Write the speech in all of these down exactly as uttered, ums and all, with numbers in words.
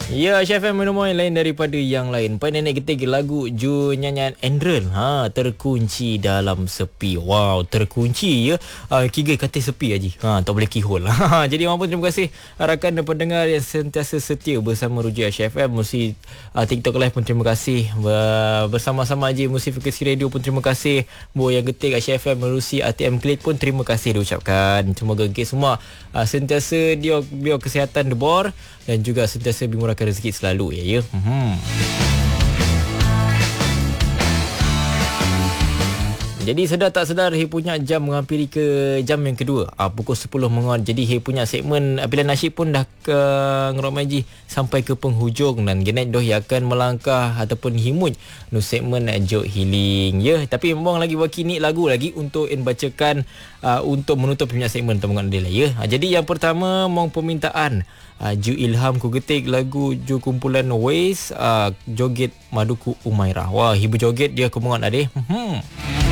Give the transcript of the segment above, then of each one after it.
Ya, Chef M minum yang lain daripada yang lain. Pai nenek ketik lagu Ju nyanyian Andren. Ha, terkunci dalam sepi. Wow, terkunci ya. Uh, Kiga kata sepi aja. Ha, tak boleh keyhole. Ha, jadi orang pun terima kasih rakan dan pendengar yang sentiasa setia bersama Ruja Chef M. Musi uh, TikTok Live pun terima kasih. Uh, bersama-sama aja Musi Frekuensi Radio pun terima kasih. Bo yang ketik kat Chef M Merusi A T M Klik pun terima kasih diucapkan. Semoga kita semua uh, sentiasa dia biar kesihatan debor dan juga sentiasa dimurahkan rezeki selalu ya ya. Hmm. Jadi sedar tak sedar He punya jam menghampiri ke jam yang kedua. Ah, pukul sepuluh mengon. Jadi He punya segmen Pilihan Nasyid pun dah ke ngerok maji sampai ke penghujung dan genet doh yang akan melangkah ataupun himut nu segmen Jok Healing ya. Tapi memang lagi wakini lagu lagi untuk en bacakan uh, untuk menutup punya segmen teman dia lah ya. Ah, jadi yang pertama mong permintaan uh, Ju Ilham ku getik lagu Ju kumpulan Waze uh, joget Maduku Umairah. Wah, hibu joget dia kemongan ade. Hmm.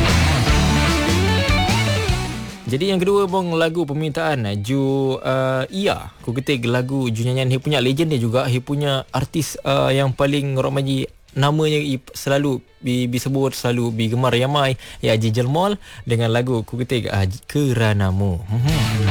Jadi yang kedua bong lagu permintaan Ju uh, Ia. Ku ketik lagu Ju nyanyian He punya legend dia juga. He punya artis uh, yang paling ngorok maji namanya selalu disebut selalu digemar ramai ya Haji Jelmol dengan lagu ku ketik uh, Keranamu. Hmm.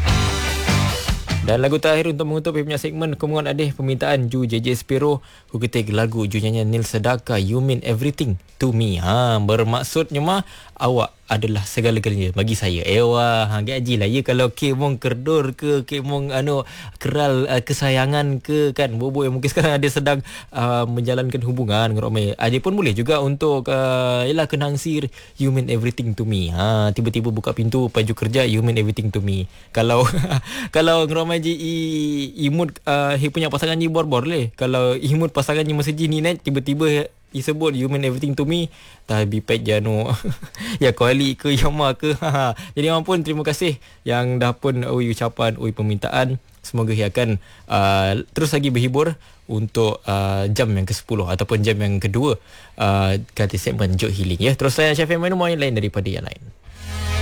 Dan lagu terakhir untuk menutup punya segmen Kemungan Adeh permintaan Ju J J Spiro. Ku ketik lagu Ju nyanyian Nil Sedaka You Mean Everything to Me. Ha, bermaksudnya mah awak adalah segala-galanya bagi saya. Ewa, ha gaji lah ya kalau kemong kerdur ke kemong anu keral uh, kesayangan ke kan bobo yang mungkin sekarang ada sedang uh, menjalankan hubungan dengan ramai. Ada pun boleh juga untuk uh, yalah kenang sir You Mean Everything to Me. Ha, tiba-tiba buka pintu baju kerja You Mean Everything to Me. Kalau kalau ngeramai je imut uh, he punya pasangan ni bor-bor leh. Kalau imut pasangan ni masa je ni net tiba-tiba disebut You Mean Everything to Me tapi pet jano ya kuali ke yama ke. Jadi orang pun terima kasih yang dah pun ui ucapan ui permintaan. Semoga ia akan uh, terus lagi berhibur untuk uh, jam yang ke sepuluh ataupun jam yang kedua uh, kata segmen Jok Healing ya. Terus saya Chef M yang lain daripada yang lain.